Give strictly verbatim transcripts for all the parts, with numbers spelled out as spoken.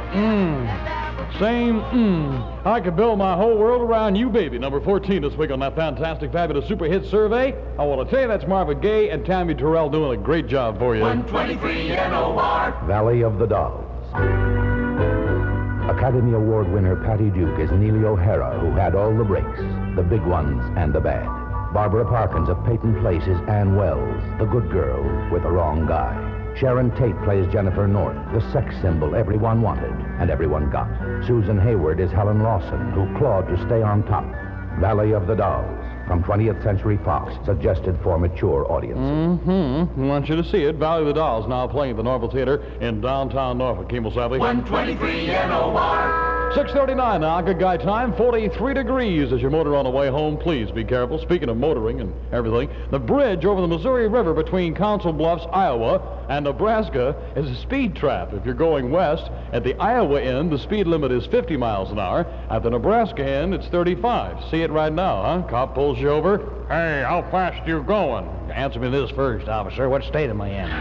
Mmm. Same mmm. I could build my whole world around you, baby. Number fourteen this week on that fantastic, fabulous super hit survey. I want to tell you that's Marvin Gaye and Tammy Terrell doing a great job for you. one twenty-three N O R. Valley of the Dolls. Academy Award winner Patty Duke is Neely O'Hara, who had all the breaks, the big ones and the bad. Barbara Parkins of Peyton Place is Ann Wells, the good girl with the wrong guy. Sharon Tate plays Jennifer North, the sex symbol everyone wanted and everyone got. Susan Hayward is Helen Lawson, who clawed to stay on top. Valley of the Dolls, from twentieth Century Fox, suggested for mature audiences. Mm-hmm. I want you to see it. Valley of the Dolls now playing at the Norval Theater in downtown Norfolk. Kimball Savvy. one twenty-three N O R. six thirty-nine now, good guy time, forty-three degrees as you motor on the way home. Please be careful. Speaking of motoring and everything, the bridge over the Missouri River between Council Bluffs, Iowa, and Nebraska is a speed trap. If you're going west, at the Iowa end, the speed limit is fifty miles an hour. At the Nebraska end, it's thirty-five. See it right now, huh? Cop pulls you over. Hey, how fast you going? Answer me this first, officer. What state am I in?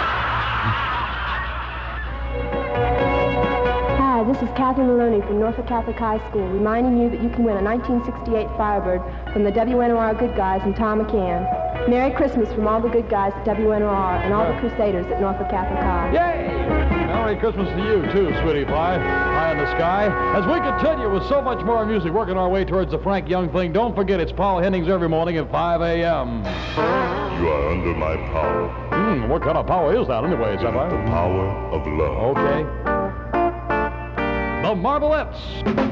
Hi, this is Kathy Maloney from Norfolk Catholic High School, reminding you that you can win a nineteen sixty-eight Firebird from the W N O R Good Guys and Tom McCann. Merry Christmas from all the good guys at W N O R and all the Crusaders at Norfolk Catholic High. Yay! Merry Christmas to you, too, sweetie pie. High in the sky. As we continue with so much more music, working our way towards the Frank Young thing, don't forget it's Paul Hennings every morning at five a.m. You are under my power. Hmm, what kind of power is that anyway, Sapphire? The power of love. Okay. The Marvelettes.